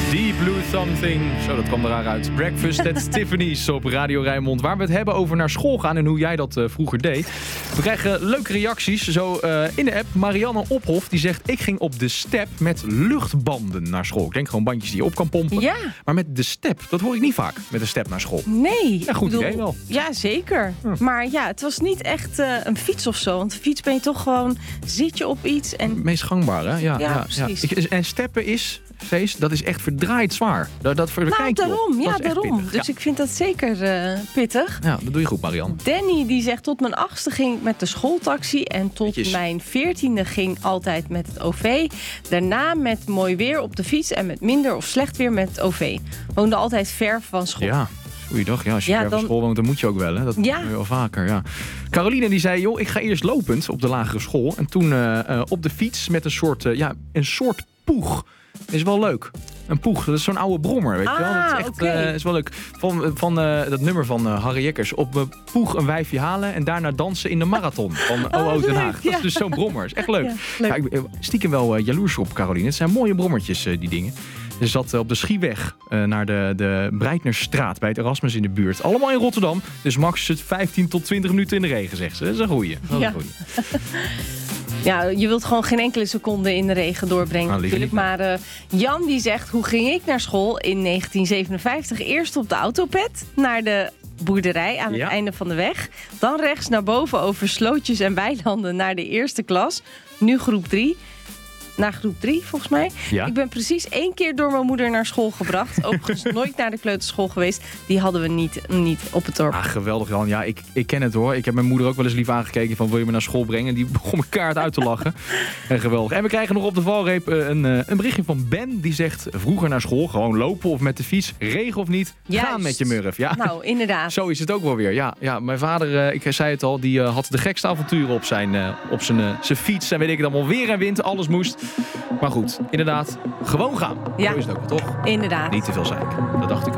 Deep Blue Something. Zo, dat kwam er raar uit. Breakfast at Tiffany's op Radio Rijnmond. Waar we het hebben over naar school gaan en hoe jij dat vroeger deed. We krijgen leuke reacties. Zo in de app. Marianne Ophof die zegt... Ik ging op de step met luchtbanden naar school. Ik denk gewoon bandjes die je op kan pompen. Ja. Maar met de step, dat hoor ik niet vaak. Met de step naar school. Nee. Ja, goed idee wel. Ja, zeker. Maar ja, het was niet echt een fiets of zo. Want de fiets ben je toch gewoon... Zit je op iets en... Het meest gangbare, hè? Ja, precies. En steppen is... Feest, dat is echt verdraaid zwaar. Dat voor de daarom. Ja, daarom. Pittig. Dus ik vind dat zeker pittig. Ja, dat doe je goed, Marianne. Danny die zegt tot mijn 8e ging ik met de schooltaxi. En tot mijn 14e ging altijd met het OV. Daarna met mooi weer op de fiets. En met minder of slecht weer met het OV. Woonde altijd ver van school. Ja. Goeiedag. Ja, als je ver van school woont, dan moet je ook wel. Hè? Dat doe je wel vaker, ja. Caroline die zei, joh, ik ga eerst lopend op de lagere school. En toen op de fiets met een soort poeg. Is wel leuk. Een poeg, dat is zo'n oude brommer, weet je wel. Dat is echt is wel leuk. Van dat nummer van Harry Jekkers. Op poeg een wijfje halen en daarna dansen in de marathon van OO Den Haag. Dat is dus zo'n brommer. Is echt leuk. Ja, leuk. Ja, ik ben stiekem wel jaloers op, Caroline. Het zijn mooie brommertjes, die dingen. Je zat op de Schieweg naar de Breitnerstraat bij het Erasmus in de buurt. Allemaal in Rotterdam. Dus max het 15 tot 20 minuten in de regen, zegt ze. Dat is een goeie. Ja, je wilt gewoon geen enkele seconde in de regen doorbrengen natuurlijk. Maar Jan die zegt, hoe ging ik naar school in 1957? Eerst op de autopet naar de boerderij aan het einde van de weg. Dan rechts naar boven over slootjes en weilanden naar de eerste klas. Nu groep 3. Naar groep 3, volgens mij. Ja. Ik ben precies 1 keer door mijn moeder naar school gebracht. Overigens nooit naar de kleuterschool geweest. Die hadden we niet op het dorp. Ah, geweldig, Jan. Ja, ik ken het hoor. Ik heb mijn moeder ook wel eens lief aangekeken van, wil je me naar school brengen? Die begon me kaart uit te lachen. En geweldig. En we krijgen nog op de valreep een berichtje van Ben. Die zegt, vroeger naar school, gewoon lopen of met de fiets. Regen of niet, gaan met je murf. Ja. Nou, inderdaad. Zo is het ook wel weer. Ja, mijn vader, ik zei het al, die had de gekste avonturen op zijn fiets. En weet ik het allemaal, weer en wind, alles moest. Maar goed, inderdaad, gewoon gaan. Ja. Zo is het ook, toch? Inderdaad. Niet te veel zeiken. Dat dacht ik ook.